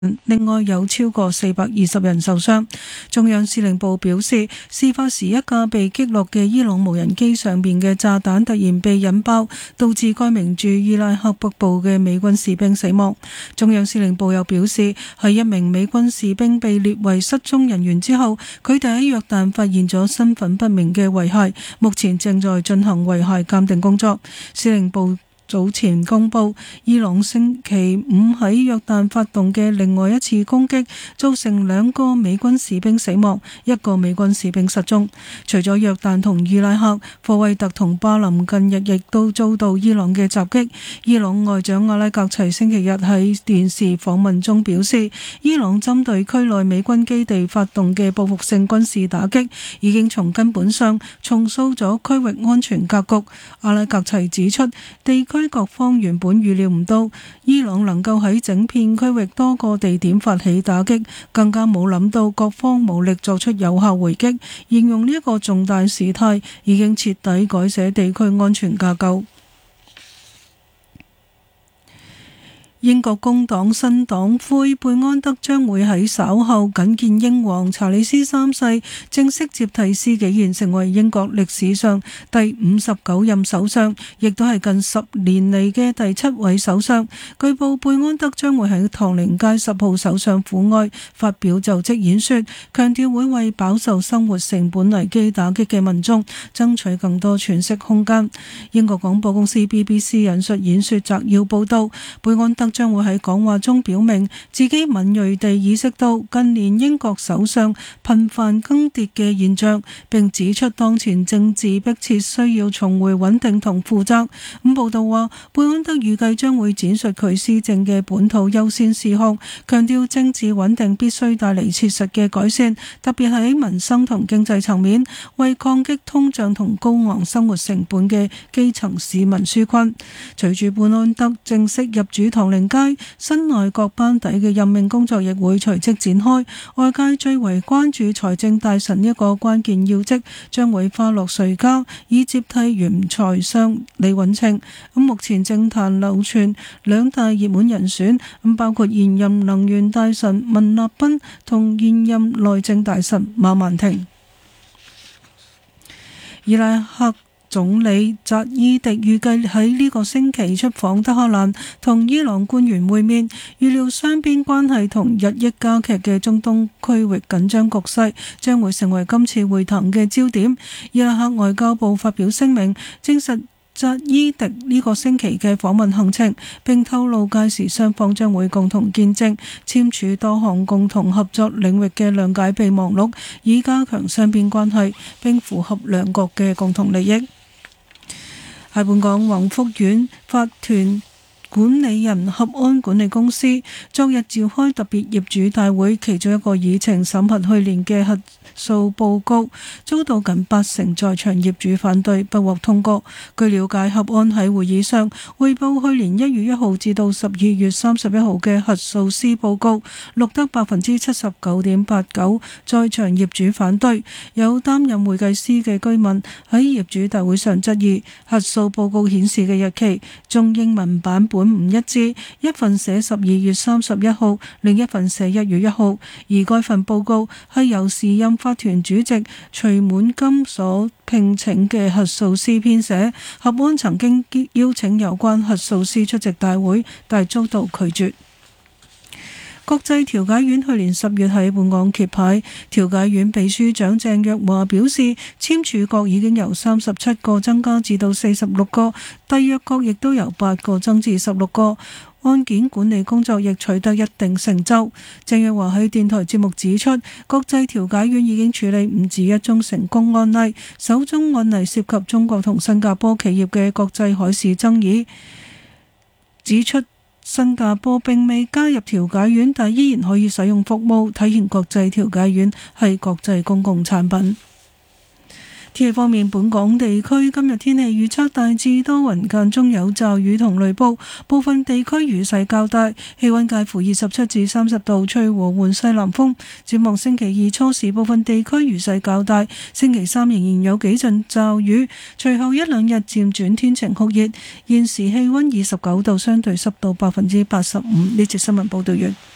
另外有超過420人受傷。中央司令部表示，事發時一架被擊落嘅伊朗無人機上邊嘅炸彈突然被引爆，導致該名駐伊拉克北部嘅美軍士兵死亡。中央司令部又表示，喺一名美軍士兵被列為失蹤人員之後，佢哋喺約旦發現咗身份不明嘅遺骸，目前正在進行遺骸鑑定工作。司令部早前公布，伊朗星期五喺約旦發動嘅另外一次攻擊，造成2個美軍士兵死亡，1個美軍士兵失蹤。除咗約旦同伊拉克，科威特同巴林近日亦都遭到伊朗嘅襲擊。伊朗外長阿拉格齊星期日喺電視訪問中表示，伊朗針對區內美軍基地發動嘅報復性軍事打擊，已經從根本上重塑咗區域安全格局。阿拉格齊指出，地區各方原本預料唔到伊朗能夠喺整片區域多個地點發起打擊，更加冇諗到各方武力作出有效回擊，形容呢一個重大事態已經徹底改寫地區安全架構。英國工黨新黨魁貝安德將會喺稍後覲見英皇查理斯3世，正式接替施紀賢成為英國歷史上第59任首相，亦都係近10年嚟嘅第7位首相。據報貝安德將會喺唐寧街10號首相府外發表就職演說，強調會為飽受生活成本危機打擊嘅民眾爭取更多喘息空間。英國廣播公司 BBC 引述演說摘要報道，貝安德將會喺講話中表明自己敏銳地意識到近年英國首相頻繁更迭嘅現象，並指出當前政治迫切需要重回穩定同負責。報道話，貝安德預計將會展述佢施政嘅本土優先事項，強調政治穩定必須帶嚟切實嘅改善，特別係喺民生同經濟層面，為抗擊通脹同高昂生活成本嘅基層市民紓困。隨住貝安德正式入主唐寧街，新內閣班底嘅任命工作亦會隨即展開。外界最為關注財政大臣一個關鍵要職將會花落誰家，以接替原財相李允稱。目前政壇流傳2大熱門人選，包括現任能源大臣文立彬同現任內政大臣馬萬廷。伊拉克總理扎伊迪預計喺呢個星期出訪德黑蘭，同伊朗官員會面，預料雙邊關係同日益加劇嘅中東區域緊張局勢將會成為今次會談嘅焦點。伊拉克外交部發表聲明，證實扎伊迪呢個星期嘅訪問行程，並透露屆時雙方將會共同見證簽署多項共同合作領域嘅諒解備忘錄，以加強雙邊關係，並符合兩國嘅共同利益。喺本港，宏福苑法團管理人合安管理公司昨日召開特別業主大會，其中一個議程審核去年嘅核數報告，遭到近80%在場業主反對，不獲通過。據了解，合安喺會議上匯報去年1月1號至到12月31號嘅核數師報告，錄得79.89%在場業主反對。有擔任會計師嘅居民喺業主大會上質疑核數報告顯示嘅日期中英文版本唔一致，一份寫12月31號，另一份寫1月1號，而該份報告係由時任法團主席徐滿金所聘請嘅核數師編寫。合安曾經邀請有關核數師出席大會，但遭到拒絕。國際調解院去年10月喺本港揭牌，調解院秘書長鄭若驊表示，簽署國已經由37個增加至到46個，締約國亦都由8個增至16個，案件管理工作亦取得一定成就。鄭若驊喺電台節目指出，國際調解院已經處理唔止一宗成功案例，首宗案例涉及中國同新加坡企業嘅國際海事爭議，指出新加坡並未加入調解院，但依然可以使用服務，體現國際調解院係國際公共產品。天氣方面，本港地區今日天氣預測大致多雲，間中有驟雨同雷暴，部分地區雨勢較大，氣溫介乎27至30度，吹和緩西南風。展望星期二初時，部分地區雨勢較大，星期三仍然有幾陣驟雨，隨後一兩日漸轉天晴酷熱。現時氣溫29度，相對濕度85%。呢節新聞報道完。